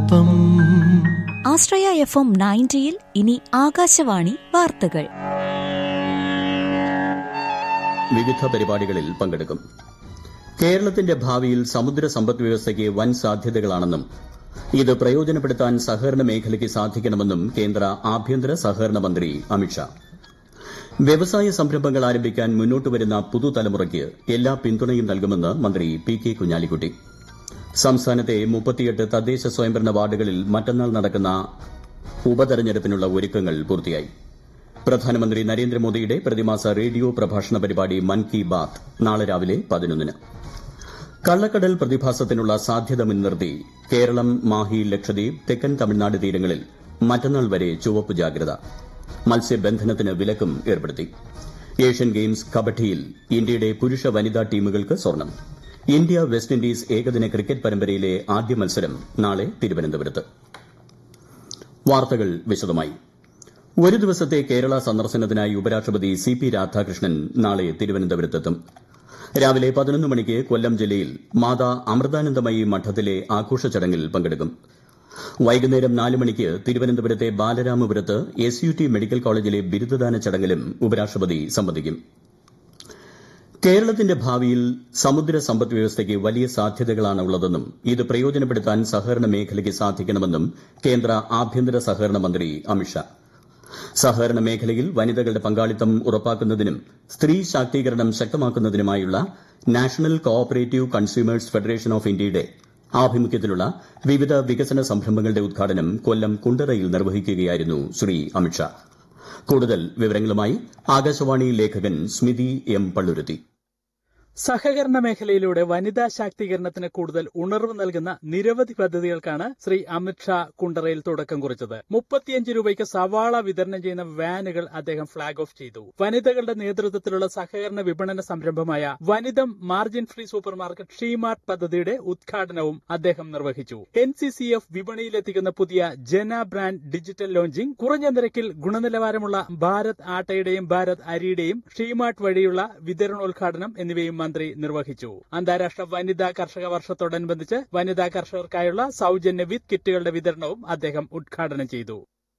നിങ്ങൾക്കൊപ്പം ആശ്രയ FM 90-ൽ ഇനി ആകാശവാണി വാർത്തകൾ. വിവിധ പരിപാടികളിൽ പങ്കെടുക്കും. കേരളത്തിന്റെ ഭാവിയിൽ സമുദ്ര സമ്പദ് വ്യവസ്ഥയ്ക്ക് വൻ സാധ്യതകളാണെന്നും ഇത് പ്രയോജനപ്പെടുത്താൻ സഹകരണ മേഖലയ്ക്ക് സാധിക്കണമെന്നും കേന്ദ്ര ആഭ്യന്തര സഹകരണ മന്ത്രി അമിത്ഷാ. വ്യവസായ സംരംഭങ്ങൾ ആരംഭിക്കാൻ മുന്നോട്ടുവരുന്ന പുതുതലമുറയ്ക്ക് എല്ലാ പിന്തുണയും നൽകുമെന്ന് മന്ത്രി പി കെ കുഞ്ഞാലിക്കുട്ടി. സംസ്ഥാനത്തെ 38 തദ്ദേശ സ്വയംഭരണ വാർഡുകളിൽ മറ്റന്നാൾ നടക്കുന്ന ഉപതെരഞ്ഞെടുപ്പിനുള്ള ഒരുക്കങ്ങൾ പൂർത്തിയായി. പ്രധാനമന്ത്രി നരേന്ദ്രമോദിയുടെ പ്രതിമാസ റേഡിയോ പ്രഭാഷണ പരിപാടി മൻ കി ബാത്ത് നാളെ രാവിലെ 11-ന്. കള്ളക്കടൽ പ്രതിഭാസത്തിനുള്ള സാധ്യത മുൻനിർത്തി കേരളം, മാഹി, ലക്ഷദ്വീപ്, തെക്കൻ തമിഴ്നാട് തീരങ്ങളിൽ മറ്റന്നാൾ വരെ ചുവപ്പ് ജാഗ്രത. മത്സ്യബന്ധനത്തിന് വിലക്കും ഏർപ്പെടുത്തി. ഏഷ്യൻ ഗെയിംസ് കബഡിയിൽ ഇന്ത്യയുടെ പുരുഷ വനിതാ ടീമുകൾക്ക് സ്വർണം. ഇന്ത്യ വെസ്റ്റ് ഇൻഡീസ് ഏകദിന ക്രിക്കറ്റ് പരമ്പരയിലെ ആദ്യ മത്സരം നാളെ തിരുവനന്തപുരത്ത്. വാർത്തകൾ വിശദമായി. ഒരു ദിവസത്തെ കേരള സന്ദർശനത്തിനായി ഉപരാഷ്ട്രപതി സി പി രാധാകൃഷ്ണൻ നാളെ തിരുവനന്തപുരത്തെത്തും. രാവിലെ 11 മണിക്ക് കൊല്ലം ജില്ലയിൽ മാതാ അമൃതാനന്ദമയി മഠത്തിലെ ആഘോഷ ചടങ്ങിൽ പങ്കെടുക്കും. വൈകുന്നേരം 4 മണിക്ക് തിരുവനന്തപുരത്തെ ബാലരാമപുരത്ത് SUT മെഡിക്കൽ കോളേജിലെ ബിരുദദാന ചടങ്ങിലും ഉപരാഷ്ട്രപതി സംബന്ധിക്കും. കേരളത്തിന്റെ ഭാവിയിൽ സമുദ്ര സമ്പദ് വ്യവസ്ഥയ്ക്ക് വലിയ സാധ്യതകളാണുള്ളതെന്നും ഇത് പ്രയോജനപ്പെടുത്താൻ സഹകരണ മേഖലയ്ക്ക് സാധിക്കണമെന്നും കേന്ദ്ര ആഭ്യന്തര സഹകരണ മന്ത്രി അമിത്ഷാ. സഹകരണ മേഖലയിൽ വനിതകളുടെ പങ്കാളിത്തം ഉറപ്പാക്കുന്നതിനും സ്ത്രീ ശാക്തീകരണം ശക്തമാക്കുന്നതിനുമായുള്ള national co operative consumers federation of ഇന്ത്യയുടെ ആഭിമുഖ്യത്തിലുള്ള വിവിധ വികസന സംരംഭങ്ങളുടെ ഉദ്ഘാടനം കൊല്ലം കുണ്ടറയിൽ നിർവഹിക്കുകയായിരുന്നു ശ്രീ അമിത്ഷാ. കൂടുതൽ വിവരങ്ങളുമായി ആകാശവാണി ലേഖകൻ സ്മിതി എം പള്ളുരുത്തി. സഹകരണ മേഖലയിലൂടെ വനിതാ ശാക്തീകരണത്തിന് കൂടുതൽ ഉണർവ് നൽകുന്ന നിരവധി പദ്ധതികൾക്കാണ് ശ്രീ അമിത്ഷാ കുണ്ടറയിൽ തുടക്കം കുറിച്ചത്. 35 രൂപയ്ക്ക് സവാള വിതരണം ചെയ്യുന്ന വാനുകൾ അദ്ദേഹം ഫ്ളാഗ് ഓഫ് ചെയ്തു. വനിതകളുടെ നേതൃത്വത്തിലുള്ള സഹകരണ വിപണന സംരംഭമായ വനിതം margin free super market She Mart പദ്ധതിയുടെ ഉദ്ഘാടനവും അദ്ദേഹം നിർവഹിച്ചു. NCCF വിപണിയിലെത്തിക്കുന്ന പുതിയ ജന ബ്രാൻഡ് ഡിജിറ്റൽ ലോഞ്ചിംഗ്, കുറഞ്ഞ നിരക്കിൽ ഗുണനിലവാരമുള്ള ഭാരത് ആട്ടയുടെയും ഭാരത് അരിയുടെയും ഷീമാർട്ട് വഴിയുള്ള വിതരണോദ്ഘാടനം എന്നിവയും മന്ത്രി നിർവഹിച്ചു. അന്താരാഷ്ട്ര വനിതാ കർഷക വർഷത്തോടനുബന്ധിച്ച് വനിതാ കർഷകർക്കായുള്ള സൌജന്യ വിത്ത് കിറ്റുകളുടെ വിതരണവും അദ്ദേഹം ഉദ്ഘാടനം ചെയ്തു.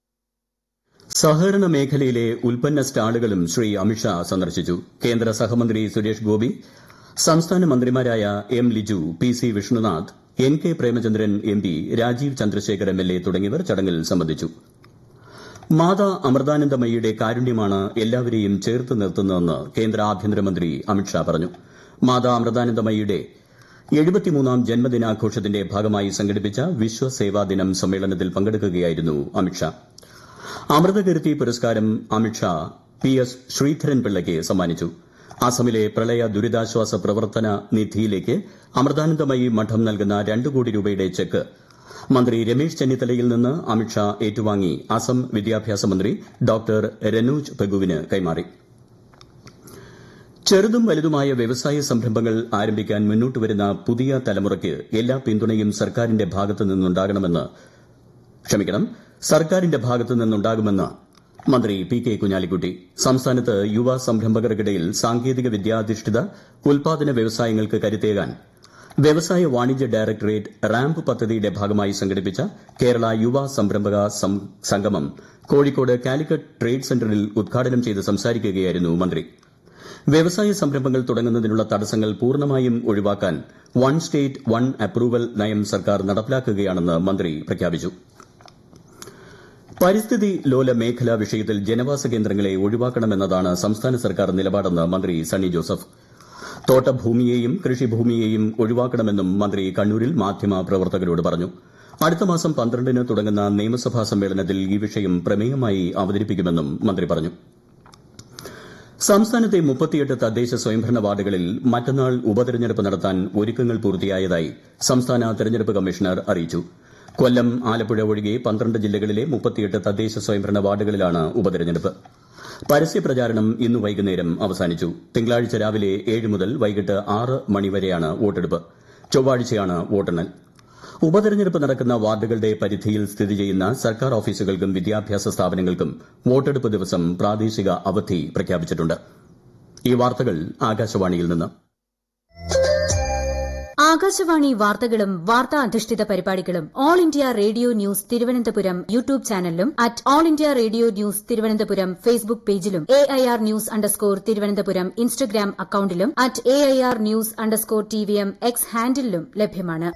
സഹകരണ മേഖലയിലെ ഉൽപ്പന്ന സ്റ്റാളുകളും ശ്രീ അമിത്ഷാ സന്ദർശിച്ചു. കേന്ദ്ര സഹമന്ത്രി സുരേഷ് ഗോപി, സംസ്ഥാന മന്ത്രിമാരായ M. Liju, PC. Vishnunath, NK. Premachandran MP, Rajeev Chandrasekhar MLA തുടങ്ങിയവർ ചടങ്ങിൽ സംബന്ധിച്ചു. മാതാ അമൃതാനന്ദമയിയുടെ കാരുണ്യമാണ് എല്ലാവരെയും ചേർത്ത് നിർത്തുന്നതെന്ന് കേന്ദ്ര ആഭ്യന്തരമന്ത്രി അമിത്ഷാ പറഞ്ഞു. മാതാ അമൃതാനന്ദമയിയുടെ 73ാം ജന്മദിനാഘോഷത്തിന്റെ ഭാഗമായി സംഘടിപ്പിച്ച വിശ്വസേവാ ദിനം സമ്മേളനത്തിൽ പങ്കെടുക്കുകയായിരുന്നു അമിത്ഷാ. അമൃതകീർത്തി പുരസ്കാരം അമിത്ഷാ PS. ശ്രീധരൻപിള്ളയ്ക്ക് സമ്മാനിച്ചു. അസമിലെ പ്രളയ ദുരിതാശ്വാസ പ്രവർത്തന നിധിയിലേക്ക് അമൃതാനന്ദമയി മഠം നൽകുന്ന 2 കോടി രൂപയുടെ ചെക്ക് മന്ത്രി രമേശ് ചെന്നിത്തലയിൽ നിന്ന് അമിത്ഷാ ഏറ്റുവാങ്ങി അസം വിദ്യാഭ്യാസ മന്ത്രി ഡോക്ടർ രനോജ് പെഗുവിന് കൈമാറി. ചെറുതും വലുതുമായ വ്യവസായ സംരംഭങ്ങൾ ആരംഭിക്കാൻ മുന്നോട്ടുവരുന്ന പുതിയ തലമുറയ്ക്ക് എല്ലാ പിന്തുണയും സർക്കാരിന്റെ ഭാഗത്തുനിന്നുണ്ടാകുമെന്ന് മന്ത്രി പി കെ കുഞ്ഞാലിക്കുട്ടി. സംസ്ഥാനത്ത് യുവ സംരംഭകർക്കിടയിൽ സാങ്കേതിക വിദ്യാധിഷ്ഠിത ഉൽപാദന വ്യവസായങ്ങൾക്ക് കരുത്തേകാൻ വ്യവസായ വാണിജ്യ ഡയറക്ടറേറ്റ് റാമ്പ് പദ്ധതിയുടെ ഭാഗമായി സംഘടിപ്പിച്ച കേരള യുവ സംരംഭക സംഗമം കോഴിക്കോട് കാലിക്കറ്റ് ട്രേഡ് സെന്ററിൽ ഉദ്ഘാടനം ചെയ്ത് സംസാരിക്കുകയായിരുന്നു മന്ത്രി. വ്യവസായ സംരംഭങ്ങൾ തുടങ്ങുന്നതിനുള്ള തടസ്സങ്ങൾ പൂർണ്ണമായും ഒഴിവാക്കാൻ വൺ സ്റ്റേറ്റ് വൺ അപ്രൂവൽ നയം സർക്കാർ നടപ്പിലാക്കുകയാണെന്ന് മന്ത്രി പ്രഖ്യാപിച്ചു. പരിസ്ഥിതി ലോല മേഖലാ വിഷയത്തിൽ ജനവാസ കേന്ദ്രങ്ങളെ ഒഴിവാക്കണമെന്നതാണ് സംസ്ഥാന സർക്കാർ നിലപാടെന്ന് മന്ത്രി സണ്ണി ജോസഫ്. തോട്ടഭൂമിയെയും കൃഷിഭൂമിയെയും ഒഴിവാക്കണമെന്നും മന്ത്രി കണ്ണൂരിൽ മാധ്യമപ്രവർത്തകരോട് പറഞ്ഞു. അടുത്ത മാസം 12-ന് തുടങ്ങുന്ന നിയമസഭാ സമ്മേളനത്തിൽ ഈ വിഷയം പ്രമേയമായി അവതരിപ്പിക്കുമെന്നും മന്ത്രി പറഞ്ഞു. സംസ്ഥാനത്തെ 38 തദ്ദേശ സ്വയംഭരണ വാർഡുകളിൽ മറ്റന്നാൾ ഉപതെരഞ്ഞെടുപ്പ് നടത്താൻ ഒരുക്കങ്ങൾ പൂർത്തിയായതായി സംസ്ഥാന തെരഞ്ഞെടുപ്പ് കമ്മീഷണർ അറിയിച്ചു. കൊല്ലം, ആലപ്പുഴ ഒഴികെ 12 ജില്ലകളിലെ 38 തദ്ദേശ സ്വയംഭരണ വാർഡുകളിലാണ് ഉപതെരഞ്ഞെടുപ്പ്. പരസ്യപ്രചാരണം ഇന്ന് വൈകുന്നേരം അവസാനിച്ചു. തിങ്കളാഴ്ച രാവിലെ 7 മുതൽ വൈകിട്ട് 6 മണിവരെയാണ് വോട്ടെടുപ്പ്. ചൊവ്വാഴ്ചയാണ് വോട്ടെണ്ണൽ. ഉപതെരഞ്ഞെടുപ്പ് നടക്കുന്ന വാർഡുകളുടെ പരിധിയിൽ സ്ഥിതി ചെയ്യുന്ന സർക്കാർ ഓഫീസുകൾക്കും വിദ്യാഭ്യാസ സ്ഥാപനങ്ങൾക്കും വോട്ടെടുപ്പ് ദിവസം പ്രാദേശിക അവധി പ്രഖ്യാപിച്ചിട്ടുണ്ട്. ഈ വാർത്തകൾ ആകാശവാണിയിൽ നിന്ന്. ആകാശവാണി വാർത്തകളും വാർത്താ അധിഷ്ഠിത പരിപാടികളും all India radio news Thiruvananthapuram YouTube ചാനലിലും at all India radio news Thiruvananthapuram Facebook പേജിലും AIR ന്യൂസ് _ തിരുവനന്തപുരം ഇൻസ്റ്റഗ്രാം അക്കൌണ്ടിലും at AIR news _ TVM X ഹാൻഡിലും ലഭ്യമാണ്.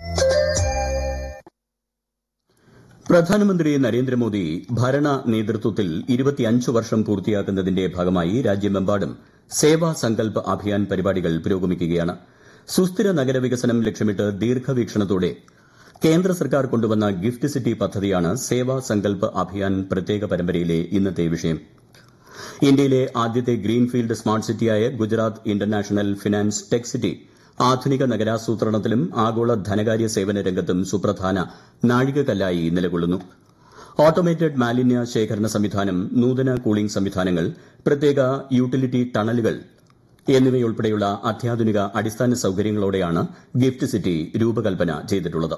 പ്രധാനമന്ത്രി നരേന്ദ്രമോദി ഭരണ നേതൃത്വത്തിൽ 25 വർഷം പൂർത്തിയാക്കുന്നതിന്റെ ഭാഗമായി രാജ്യമെമ്പാടും സേവാ സങ്കൽപ് അഭിയാൻ പരിപാടികൾ പുരോഗമിക്കുകയാണ്. സുസ്ഥിര നഗരവികസനം ലക്ഷ്യമിട്ട് ദീർഘവീക്ഷണത്തോടെ കേന്ദ്ര സർക്കാർ കൊണ്ടുവന്ന ഗിഫ്റ്റ് സിറ്റി പദ്ധതിയാണ് സേവാ സങ്കൽപ് അഭിയാൻ പ്രത്യേക പരമ്പരയിലെ ഇന്നത്തെ വിഷയം. ഇന്ത്യയിലെ ആദ്യത്തെ greenfield smart സിറ്റിയായ Gujarat international finance tech city ആധുനിക നഗരാസൂത്രണത്തിലും ആഗോള ധനകാര്യ സേവന രംഗത്തും സുപ്രധാന നാഴികക്കല്ലായി നിലകൊള്ളുന്നു. ഓട്ടോമേറ്റഡ് മാലിന്യ ശേഖരണ സംവിധാനം, നൂതന കൂളിംഗ് സംവിധാനങ്ങൾ, പ്രത്യേക യൂട്ടിലിറ്റി ടണലുകൾ എന്നിവയുൾപ്പെടെയുള്ള അത്യാധുനിക അടിസ്ഥാന സൌകര്യങ്ങളോടെയാണ് ഗിഫ്റ്റ് സിറ്റി രൂപകൽപ്പന ചെയ്തിട്ടുള്ളത്.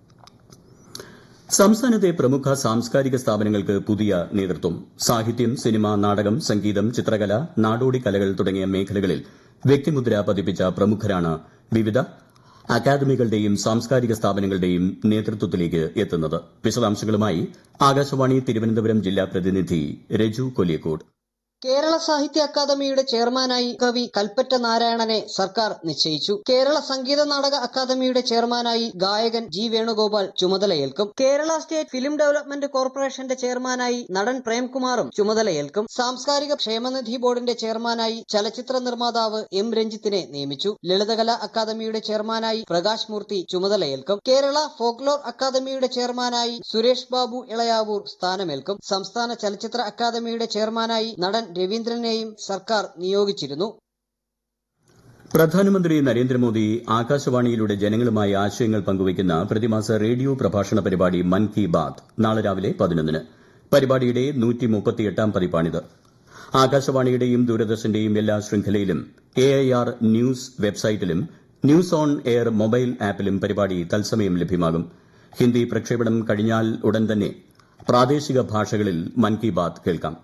സംസ്ഥാനത്തെ പ്രമുഖ സാംസ്കാരിക സ്ഥാപനങ്ങൾക്ക് പുതിയ നേതൃത്വം. സാഹിത്യം, സിനിമ, നാടകം, സംഗീതം, ചിത്രകല, നാടോടി കലകൾ തുടങ്ങിയ മേഖലകളിൽ വ്യക്തിമുദ്ര പതിപ്പിച്ച പ്രമുഖരാണ് വിവിധ അക്കാദമികളുടെയും സാംസ്കാരിക സ്ഥാപനങ്ങളുടെയും നേതൃത്വത്തിലേക്ക് എത്തുന്നത്. വിശദാംശങ്ങളുമായി ആകാശവാണി തിരുവനന്തപുരം ജില്ലാ പ്രതിനിധി രജു കൊല്ലിക്കോട്. കേരള സാഹിത്യ അക്കാദമിയുടെ ചെയർമാനായി കവി കൽപ്പറ്റ നാരായണനെ സർക്കാർ നിശ്ചയിച്ചു. കേരള സംഗീത നാടക അക്കാദമിയുടെ ചെയർമാനായി ഗായകൻ G. വേണുഗോപാൽ ചുമതലയേൽക്കും. കേരള സ്റ്റേറ്റ് ഫിലിം ഡെവലപ്മെന്റ് കോർപ്പറേഷന്റെ ചെയർമാനായി നടൻ പ്രേംകുമാറും ചുമതലയേൽക്കും. സാംസ്കാരിക ക്ഷേമനിധി ബോർഡിന്റെ ചെയർമാനായി ചലച്ചിത്ര നിർമ്മാതാവ് M. രഞ്ജിത്തിനെ നിയമിച്ചു. ലളിതകലാ അക്കാദമിയുടെ ചെയർമാനായി പ്രകാശ് മൂർത്തി ചുമതലയേൽക്കും. കേരള ഫോക്ലോർ അക്കാദമിയുടെ ചെയർമാനായി സുരേഷ് ബാബു ഇളയാവൂർ സ്ഥാനമേൽക്കും. സംസ്ഥാന ചലച്ചിത്ര അക്കാദമിയുടെ ചെയർമാനായി നടൻ രവീന്ദ്രനെയും സർക്കാർ നിയോഗിച്ചിരുന്നു. പ്രധാനമന്ത്രി നരേന്ദ്രമോദി ആകാശവാണിയിലൂടെ ജനങ്ങളുമായി ആശയങ്ങൾ പങ്കുവയ്ക്കുന്ന പ്രതിമാസ റേഡിയോ പ്രഭാഷണ പരിപാടി മൻ കി ബാത് നാളെ രാവിലെ 11-ന്. പരിപാടിയുടെ 138-ാം പതിപ്പാണിത്. ആകാശവാണിയുടെയും ദൂരദർശന്റെയും എല്ലാ ശൃംഖലയിലും AIR ന്യൂസ് വെബ്സൈറ്റിലും ന്യൂസ് ഓൺ എയർ മൊബൈൽ ആപ്പിലും പരിപാടി തത്സമയം ലഭ്യമാകും. ഹിന്ദി പ്രക്ഷേപണം കഴിഞ്ഞാൽ ഉടൻ തന്നെ പ്രാദേശിക ഭാഷകളിൽ മൻ കി ബാത് കേൾക്കാം.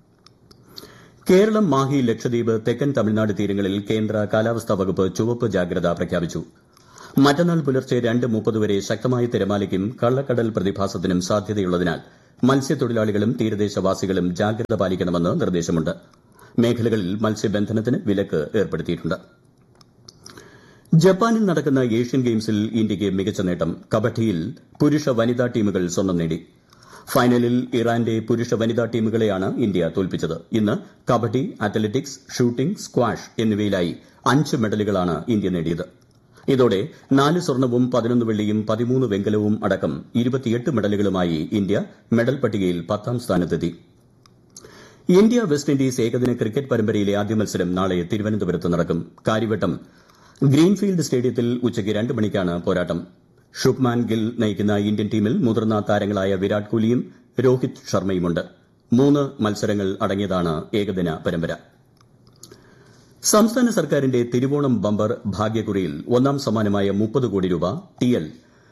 കേരളം, മാഹി, ലക്ഷദ്വീപ്, തെക്കൻ തമിഴ്നാട് തീരങ്ങളിൽ കേന്ദ്ര കാലാവസ്ഥാ വകുപ്പ് ചുവപ്പ് ജാഗ്രത പ്രഖ്യാപിച്ചു. മറ്റന്നാൾ പുലർച്ചെ 2:30 വരെ ശക്തമായ തിരമാലയ്ക്കും കള്ളക്കടൽ പ്രതിഭാസത്തിനും സാധ്യതയുള്ളതിനാൽ മത്സ്യത്തൊഴിലാളികളും തീരദേശവാസികളും ജാഗ്രത പാലിക്കണമെന്ന് നിർദ്ദേശമുണ്ട്. മേഖലകളിൽ മത്സ്യബന്ധനത്തിന് വിലക്ക് ഏർപ്പെടുത്തിയിട്ടുണ്ട്. ജപ്പാനിൽ നടക്കുന്ന ഏഷ്യൻ ഗെയിംസിൽ ഇന്ത്യയ്ക്ക് മികച്ച നേട്ടം. കബഡിയിൽ പുരുഷ വനിതാ ടീമുകൾ സ്വർണ്ണം നേടി. ഫൈനലിൽ ഇറാന്റെ പുരുഷ വനിതാ ടീമുകളെയാണ് ഇന്ത്യ തോൽപ്പിച്ചത്. ഇന്ന് kabaddi, athletics, shooting, squash എന്നിവയിലായി 5 മെഡലുകളാണ് India നേടിയത്. ഇതോടെ 4 സ്വർണവും 11 വെള്ളിയും 13 വെങ്കലവും അടക്കം 28 മെഡലുകളുമായി ഇന്ത്യ മെഡൽ പട്ടികയിൽ 10ാം സ്ഥാനത്തെത്തി. ഇന്ത്യ വെസ്റ്റ് ഇൻഡീസ് ഏകദിന ക്രിക്കറ്റ് പരമ്പരയിലെ ആദ്യ മത്സരം നാളെ തിരുവനന്തപുരത്ത് നടക്കും. കാര്യവട്ടം ഗ്രീൻഫീൽഡ് സ്റ്റേഡിയത്തിൽ ഉച്ചയ്ക്ക് 2 മണിക്കാണ് പോരാട്ടം. ശുഭ്മാൻ ഗിൽ നയിക്കുന്ന ഇന്ത്യൻ ടീമിൽ മുതിർന്ന താരങ്ങളായ വിരാട് കോഹ്ലിയും രോഹിത് ശർമ്മയുമുണ്ട്. 3 മത്സരങ്ങൾ അടങ്ങിയതാണ് ഏകദിന പരമ്പര. സംസ്ഥാന സർക്കാരിന്റെ തിരുവോണം ബമ്പർ ഭാഗ്യക്കുറിയിൽ ഒന്നാം സമ്മാനമായ 30 കോടി രൂപ TL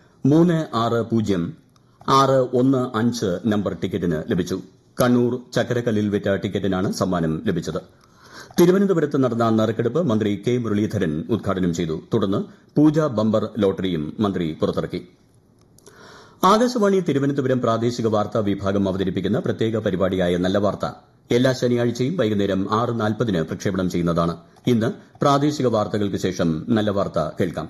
360615 നമ്പർ ടിക്കറ്റിന് ലഭിച്ചു. കണ്ണൂർ ചക്കരക്കല്ലിൽ വിറ്റ ടിക്കറ്റിനാണ് സമ്മാനം ലഭിച്ചത്. തിരുവനന്തപുരത്ത് നടന്ന നറുക്കെടുപ്പ് മന്ത്രി K. മുരളീധരൻ ഉദ്ഘാടനം ചെയ്തു. തുടർന്ന് പൂജ ബമ്പർ ലോട്ടറിയും മന്ത്രി പുറത്തിറക്കി. ആകാശവാണി തിരുവനന്തപുരം പ്രാദേശിക വാർത്താ വിഭാഗം അവതരിപ്പിക്കുന്ന പ്രത്യേക പരിപാടിയായ നല്ല വാർത്ത എല്ലാ ശനിയാഴ്ചയും വൈകുന്നേരം 6:40-ന് പ്രക്ഷേപണം ചെയ്യുന്നതാണ്. ഇന്ന് പ്രാദേശിക വാർത്തകൾക്ക് ശേഷം നല്ല വാർത്ത കേൾക്കാം.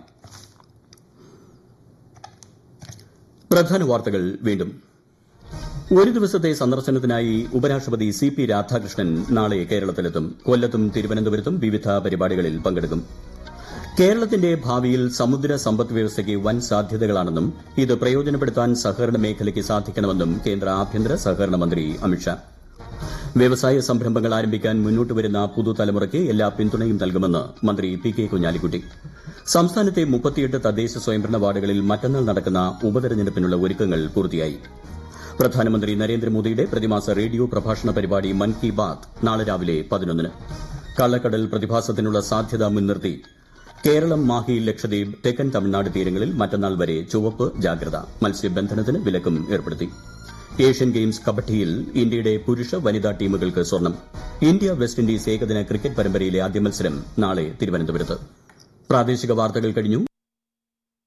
പ്രധാന വാർത്തകൾ വീണ്ടും. ഒരു ദിവസത്തെ സന്ദർശനത്തിനായി ഉപരാഷ്ട്രപതി CP രാധാകൃഷ്ണൻ നാളെ കേരളത്തിലെത്തും. കൊല്ലത്തും തിരുവനന്തപുരത്തും വിവിധ പരിപാടികളിൽ പങ്കെടുക്കും. കേരളത്തിന്റെ ഭാവിയിൽ സമുദ്ര സമ്പദ് വ്യവസ്ഥയ്ക്ക് വൻ സാധ്യതകളാണെന്നും ഇത് പ്രയോജനപ്പെടുത്താൻ സഹകരണ മേഖലയ്ക്ക് സാധിക്കണമെന്നും കേന്ദ്ര ആഭ്യന്തര സഹകരണ മന്ത്രി അമിത്ഷാ. വ്യവസായ സംരംഭങ്ങൾ ആരംഭിക്കാൻ മുന്നോട്ടുവരുന്ന പുതുതലമുറയ്ക്ക് എല്ലാ പിന്തുണയും നൽകുമെന്ന് മന്ത്രി P. K. കുഞ്ഞാലിക്കുട്ടി. സംസ്ഥാനത്തെ 38 തദ്ദേശ സ്വയംഭരണ വാർഡുകളിൽ മറ്റന്നാൾ നടക്കുന്ന ഉപതെരഞ്ഞെടുപ്പിനുള്ള ഒരുക്കങ്ങൾ പൂർത്തിയായി. പ്രധാനമന്ത്രി നരേന്ദ്രമോദിയുടെ പ്രതിമാസ റേഡിയോ പ്രഭാഷണ പരിപാടി മൻ കി ബാത് നാളെ രാവിലെ 11-ന്. കള്ളക്കടൽ പ്രതിഭാസത്തിനുള്ള സാധ്യത മുൻനിർത്തി കേരളം, മാഹി, ലക്ഷദ്വീപ്, തെക്കൻ തമിഴ്നാട് തീരങ്ങളിൽ മറ്റന്നാൾ വരെ ചുവപ്പ് ജാഗ്രത. മത്സ്യബന്ധനത്തിന് വിലക്കും ഏർപ്പെടുത്തി. ഏഷ്യൻ ഗെയിംസ് കബഡിയിൽ ഇന്ത്യയുടെ പുരുഷ വനിതാ ടീമുകൾക്ക് സ്വർണം. ഇന്ത്യ വെസ്റ്റ് ഇൻഡീസ് ഏകദിന ക്രിക്കറ്റ് പരമ്പരയിലെ ആദ്യ മത്സരം നാളെ തിരുവനന്തപുരത്ത്. പ്രാദേശിക വാർത്തകൾ കഴിഞ്ഞു.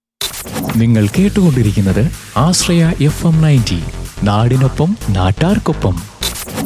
നിങ്ങൾ കേട്ടുകൊണ്ടിരിക്കുന്നത് ആശ്രയ FM 90, നാടിനൊപ്പം നാട്ടാർക്കൊപ്പം.